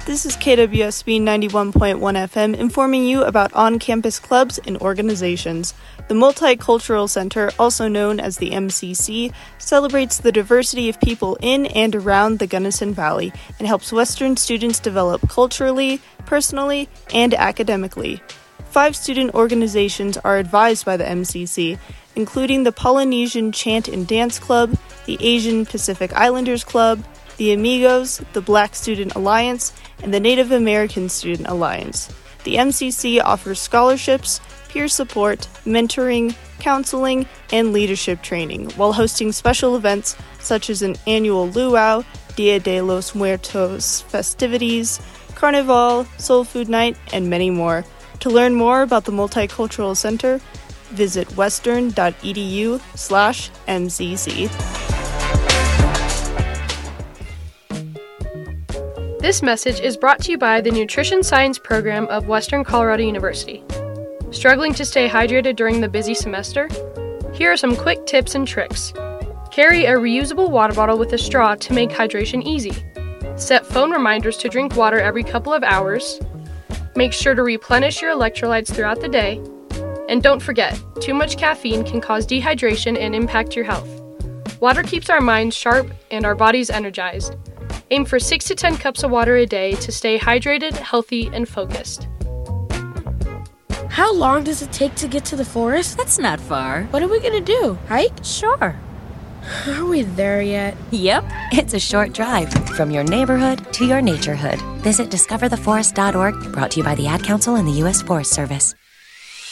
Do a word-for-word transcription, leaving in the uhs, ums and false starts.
This is K W S B ninety-one point one F M informing you about on-campus clubs and organizations. The Multicultural Center, also known as the M C C, celebrates the diversity of people in and around the Gunnison Valley and helps Western students develop culturally, personally, and academically. Five student organizations are advised by the M C C, including the Polynesian Chant and Dance Club, the Asian Pacific Islanders Club, the Amigos, the Black Student Alliance, and the Native American Student Alliance. The M C C offers scholarships, peer support, mentoring, counseling, and leadership training, while hosting special events such as an annual luau, Dia de los Muertos festivities, Carnival, Soul Food Night, and many more. To learn more about the Multicultural Center, visit western.edu slash MCC. This message is brought to you by the Nutrition Science program of Western Colorado University. Struggling to stay hydrated during the busy semester? Here are some quick tips and tricks. Carry a reusable water bottle with a straw to make hydration easy. Set phone reminders to drink water every couple of hours. Make sure to replenish your electrolytes throughout the day. And don't forget, too much caffeine can cause dehydration and impact your health. Water keeps our minds sharp and our bodies energized. Aim for six to ten cups of water a day to stay hydrated, healthy, and focused. How long does it take to get to the forest? That's not far. What are we gonna do? Hike? Sure. Are we there yet? Yep, it's a short drive from your neighborhood to your naturehood. Visit discover the forest dot org, brought to you by the Ad Council and the U S Forest Service.